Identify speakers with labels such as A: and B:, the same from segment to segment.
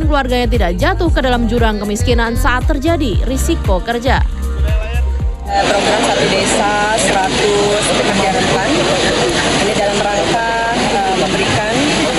A: keluarganya tidak jatuh ke dalam jurang kemiskinan saat terjadi risiko kerja.
B: Program Satu Desa 100 Pekerja Rentan ini dalam rangka memberikan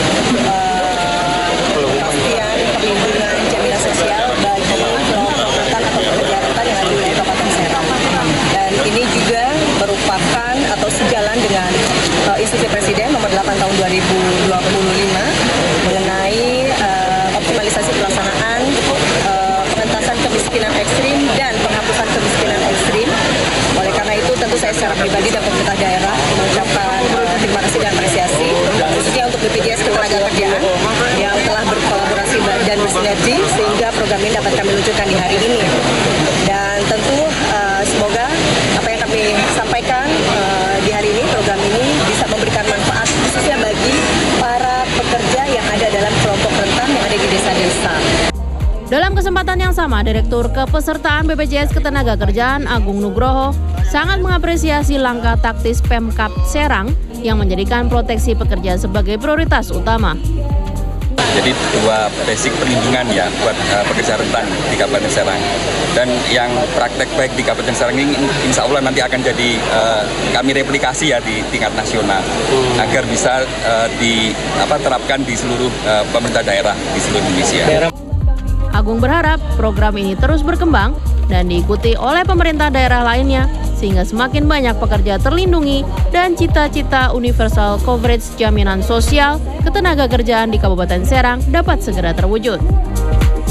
B: kepastian perlindungan jaminan sosial bagi kelompok rentan atau pekerja rentan yang ada di Kabupaten Serang. Dan ini juga merupakan atau sejalan dengan Instruksi Presiden nomor 8 tahun 2025 mengenai optimalisasi pelaksanaan pengentasan kemiskinan ekstrim dan penghapusan kemiskinan ekstrim. Oleh karena itu tentu saya secara pribadi dan pemerintah daerah mengucapkan terima kasih dan apresiasi khususnya untuk BPJS Ketenagakerjaan yang telah berkolaborasi dan bersinergi sehingga program ini dapat kami luncurkan di hari ini. Dan tentu semoga apa yang kami sampaikan di hari ini, program ini bisa memberikan manfaat khususnya bagi para pekerja yang ada dalam kelompok rentan yang ada di desa-desa.
A: Dalam kesempatan yang sama, Direktur Kepesertaan BPJS Ketenagakerjaan Agung Nugroho sangat mengapresiasi langkah taktis Pemkab Serang yang menjadikan proteksi pekerja sebagai prioritas utama.
C: Jadi dua basic perlindungan ya buat pekerja rentan di Kabupaten Serang. Dan yang praktek baik di Kabupaten Serang ini insya Allah nanti akan jadi kami replikasi ya di tingkat nasional agar bisa diterapkan di seluruh pemerintah daerah di seluruh Indonesia.
A: Agung berharap program ini terus berkembang dan diikuti oleh pemerintah daerah lainnya sehingga semakin banyak pekerja terlindungi dan cita-cita universal coverage jaminan sosial ketenagakerjaan di Kabupaten Serang dapat segera terwujud.